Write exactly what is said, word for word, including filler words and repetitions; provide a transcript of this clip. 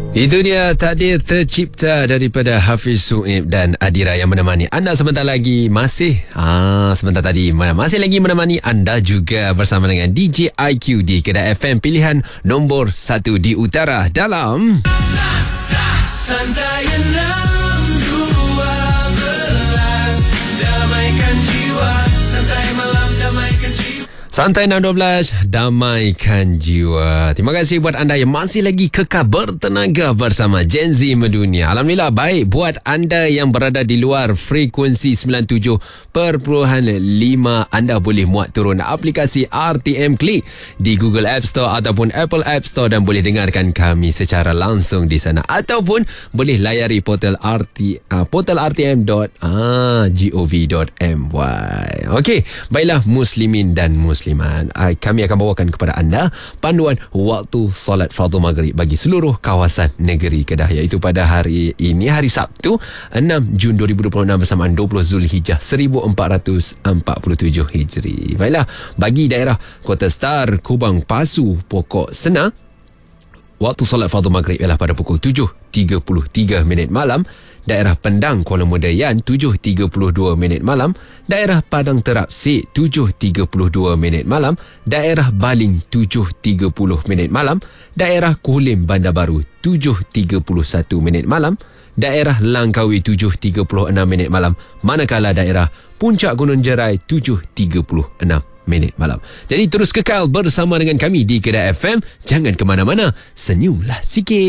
Itu dia takdir tercipta daripada Hafiz Suib dan Adira yang menemani anda sebentar lagi. Masih ah, sebentar tadi masih lagi menemani anda juga bersama dengan D J I Q di Kedah F M pilihan nombor satu di utara dalam Santai enam dua belas damaikan jiwa. Santai malam damaikan jiwa. Santai enam dua belas damaikan jiwa. Terima kasih buat anda yang masih lagi kekal bertenaga bersama Gen Z Mendunia. Alhamdulillah, baik buat anda yang berada di luar frekuensi sembilan puluh tujuh perpuluhan lima, anda boleh muat turun aplikasi R T M Klik di Google App Store ataupun Apple App Store dan boleh dengarkan kami secara langsung di sana, ataupun boleh layari portal R T uh, portal r t m dot gov dot my. Okey, baiklah muslimin dan muslimat, uh, kami akan bawakan kepada anda panduan waktu solat fardu maghrib bagi seluruh kawasan negeri Kedah, iaitu pada hari ini, hari Sabtu enam Jun dua ribu dua puluh enam bersamaan dua puluh Zulhijjah seribu empat ratus empat puluh tujuh Hijri. Baiklah, bagi daerah Kota Star, Kubang, Pasu, Pokok Sena, waktu solat fardu maghrib ialah pada pukul tujuh tiga puluh tiga minit malam. Daerah Pendang, Kuala Mudayan, tujuh tiga puluh dua minit malam. Daerah Padang Terap Sik, tujuh tiga puluh dua minit malam. Daerah Baling, tujuh tiga puluh minit malam. Daerah Kulim, Bandar Baru, tujuh tiga puluh satu minit malam. Daerah Langkawi, tujuh tiga puluh enam minit malam. Manakala daerah Puncak Gunung Jerai, tujuh tiga puluh enam minit malam. Jadi terus kekal bersama dengan kami di Kedah F M. Jangan ke mana-mana, senyumlah sikit.